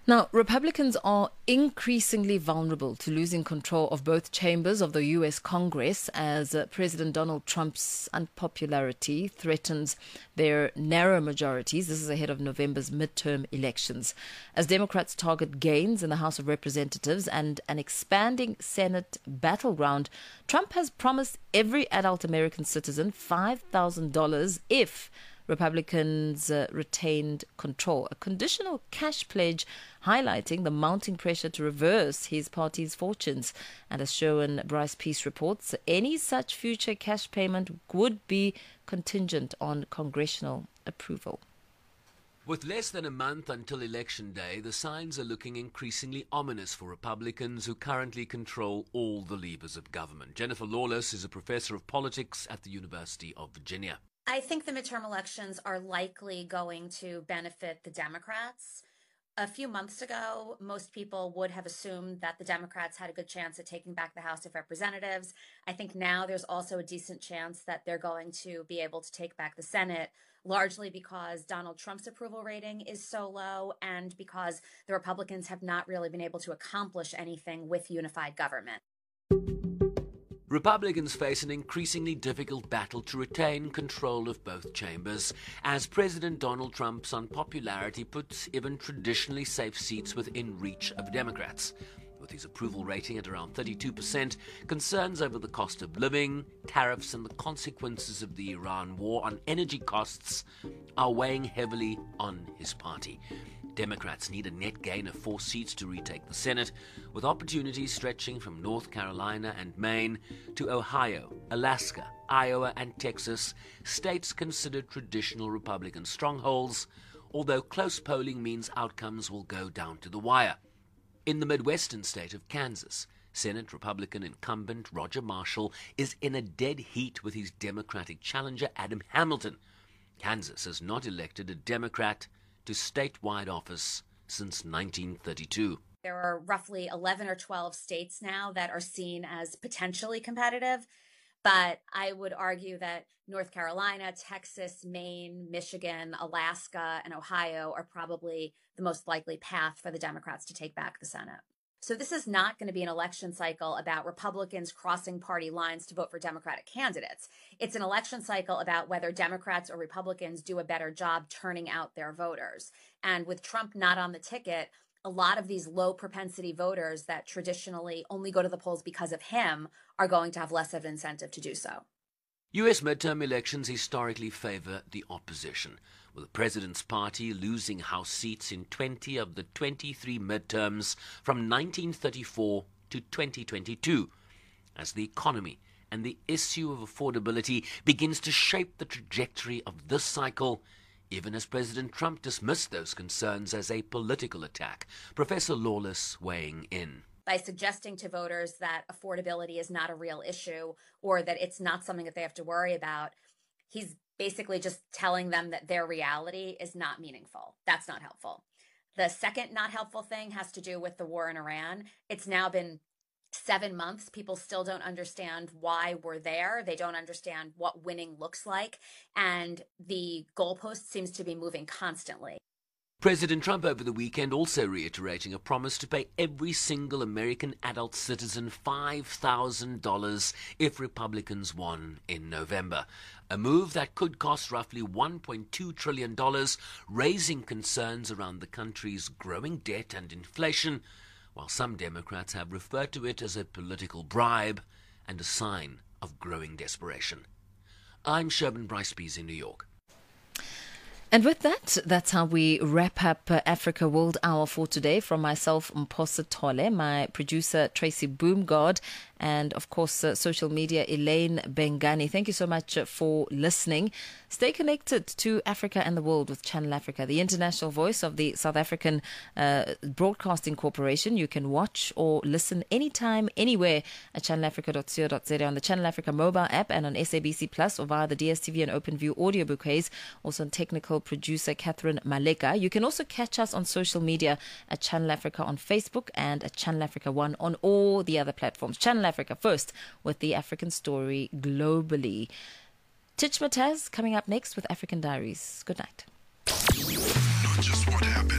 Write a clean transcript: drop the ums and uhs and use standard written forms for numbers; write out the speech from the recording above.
Now, Republicans are increasingly vulnerable to losing control of both chambers of the U.S. Congress as President Donald Trump's unpopularity threatens their narrow majorities. This is ahead of November's midterm elections. As Democrats target gains in the House of Representatives and an expanding Senate battleground, Trump has promised every adult American citizen $5,000 if Republicans retained control, a conditional cash pledge highlighting the mounting pressure to reverse his party's fortunes. And as Sherwin Bryce Peace reports, any such future cash payment would be contingent on congressional approval. With less than a month until Election Day, the signs are looking increasingly ominous for Republicans who currently control all the levers of government. Jennifer Lawless is a professor of politics at the University of Virginia. I think the midterm elections are likely going to benefit the Democrats. A few months ago, most people would have assumed that the Democrats had a good chance at taking back the House of Representatives. I think now there's also a decent chance that they're going to be able to take back the Senate, largely because Donald Trump's approval rating is so low and because the Republicans have not really been able to accomplish anything with unified government. Republicans face an increasingly difficult battle to retain control of both chambers, as President Donald Trump's unpopularity puts even traditionally safe seats within reach of Democrats. With his approval rating at around 32%, concerns over the cost of living, tariffs, and the consequences of the Iran war on energy costs are weighing heavily on his party. Democrats need a net gain of 4 seats to retake the Senate, with opportunities stretching from North Carolina and Maine to Ohio, Alaska, Iowa, and Texas, states considered traditional Republican strongholds, although close polling means outcomes will go down to the wire. In the Midwestern state of Kansas, Senate Republican incumbent Roger Marshall is in a dead heat with his Democratic challenger Adam Hamilton. Kansas has not elected a Democrat to statewide office since 1932. There are roughly 11 or 12 states now that are seen as potentially competitive, but I would argue that North Carolina, Texas, Maine, Michigan, Alaska, and Ohio are probably the most likely path for the Democrats to take back the Senate. So this is not going to be an election cycle about Republicans crossing party lines to vote for Democratic candidates. It's an election cycle about whether Democrats or Republicans do a better job turning out their voters. And with Trump not on the ticket, a lot of these low propensity voters that traditionally only go to the polls because of him are going to have less of an incentive to do so. U.S. midterm elections historically favor the opposition, with the president's party losing House seats in 20 of the 23 midterms from 1934 to 2022, as the economy and the issue of affordability begins to shape the trajectory of this cycle, even as President Trump dismissed those concerns as a political attack. Professor Lawless weighing in. By suggesting to voters that affordability is not a real issue or that it's not something that they have to worry about, he's basically just telling them that their reality is not meaningful. That's not helpful. The second not helpful thing has to do with the war in Iran. It's now been 7 months. People still don't understand why we're there. They don't understand what winning looks like. And the goalpost seems to be moving constantly. President Trump over the weekend also reiterating a promise to pay every single American adult citizen $5,000 if Republicans won in November, a move that could cost roughly $1.2 trillion, raising concerns around the country's growing debt and inflation, while some Democrats have referred to it as a political bribe and a sign of growing desperation. I'm Sherwin Bryce Peace in New York. And with that, that's how we wrap up Africa World Hour for today. From myself, Mphosa Tole, my producer, Tracy Boomgard, and of course, social media, Elaine Bengani. Thank you so much for listening. Stay connected to Africa and the world with Channel Africa, the international voice of the South African Broadcasting Corporation. You can watch or listen anytime, anywhere at channelafrica.co.za on the Channel Africa mobile app and on SABC Plus or via the DSTV and OpenView audio bouquets. Also on technical producer Catherine Maleka. You can also catch us on social media at Channel Africa on Facebook and at Channel Africa 1 on all the other platforms. Channel Africa first with the African story globally. Tich Mataz coming up next with African Diaries. Good night. Not just what happened.